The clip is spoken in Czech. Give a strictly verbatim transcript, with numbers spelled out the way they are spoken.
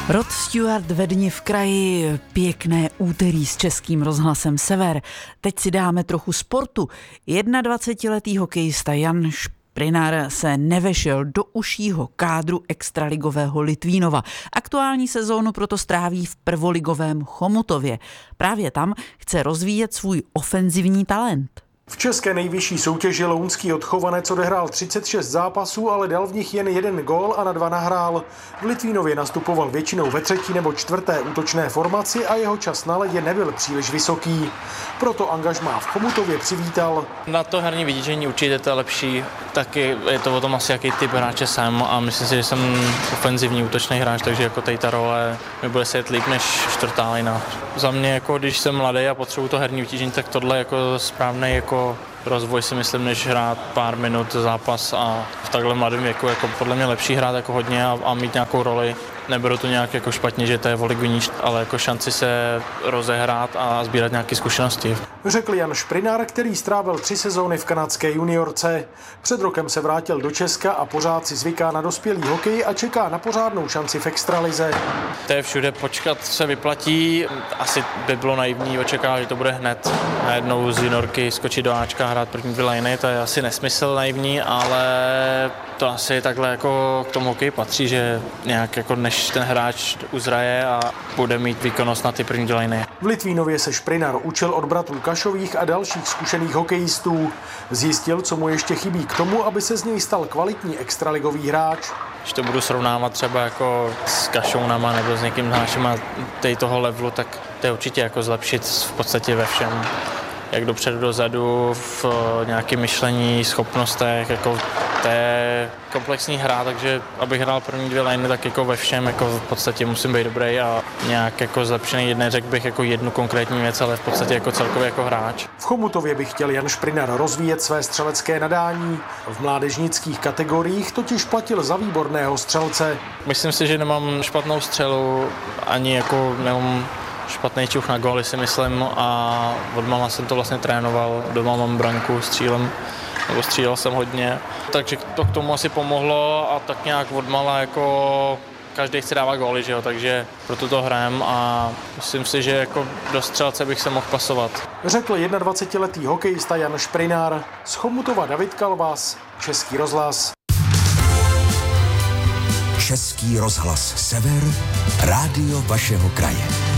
Rod Stewart ve Dni v kraji, pěkné úterý s Českým rozhlasem Sever. Teď si dáme trochu sportu. dvacetijednoletý hokejista Jan Šprinár se nevešel do užšího kádru extraligového Litvínova. Aktuální sezónu proto stráví v prvoligovém Chomutově. Právě tam chce rozvíjet svůj ofenzivní talent. V české nejvyšší soutěži lounský odchovanec odehrál třicet šest zápasů, ale dal v nich jen jeden gól a na dva nahrál. V Litvínově nastupoval většinou ve třetí nebo čtvrté útočné formaci a jeho čas na ledě nebyl příliš vysoký. Proto angažmá v Chomutově přivítal. Na to herní vytížení určitě to je lepší, taky je to o tom asi, jaký typ hráče jsem a myslím si, že jsem ofenzivní útočný hráč, takže jako tady ta role mi bude sedět líp než čtvrtá lina. Za mě, jako když jsem mladý a potřebuji to herní vytížení, tak tohle jako správný jako rozvoj si myslím, než hrát pár minut zápas a v takhle mladém věku jako podle mě lepší hrát jako hodně a, a mít nějakou roli. Neberu to nějak jako špatně, že to je o ligu níž, ale jako šanci se rozehrát a sbírat nějaké zkušenosti. Řekl Jan Šprinár, který strávil tři sezóny v kanadské juniorce. Před rokem se vrátil do Česka a pořád si zvyká na dospělý hokej a čeká na pořádnou šanci v extralize. To je všude, počkat se vyplatí. Asi by bylo naivní očekávat, že to bude hned najednou z juniorky skočit do Ačka, hrát první dvě liny. To je asi nesmysl naivní, ale to asi takhle jako k tomu hokeji patří, že nějak jako než ten hráč uzraje a bude mít výkonnost na ty první dvě liny. V Litvínově se Šprinár učil od bratrů Kašových a dalších zkušených hokejistů. Zjistil, co mu ještě chybí k tomu, aby se z něj stal kvalitní extraligový hráč. Když to budu srovnávat třeba jako s Kašounama nebo s někým hráčem tej toho levelu, tak to je určitě jako zlepšit v podstatě ve všem. Jak dopředu, dozadu, v nějakém myšlení, schopnostech, jako to je komplexní hra, takže abych hrál první dvě liny, tak jako ve všem, jako v podstatě musím být dobrý a nějak jako zlepšený, neřekl bych jako jednu konkrétní věc, ale v podstatě jako celkově jako hráč. V Chomutově by chtěl Jan Šprinár rozvíjet své střelecké nadání. V mládežnických kategoriích totiž platil za výborného střelce. Myslím si, že nemám špatnou střelu, ani jako nemám špatný čuch na góly, si myslím, a od mama jsem to vlastně trénoval, doma mám branku, střílem, nebo střílel jsem hodně, takže to k tomu asi pomohlo a tak nějak od mala jako každý chce dávat góly, že jo, takže proto to hrajem a myslím si, že jako do střelce bych se mohl pasovat. Řekl dvacetijednoletý hokejista Jan Šprinár. Z Chomutova David Kalvas, Český rozhlas. Český rozhlas Sever, rádio vašeho kraje.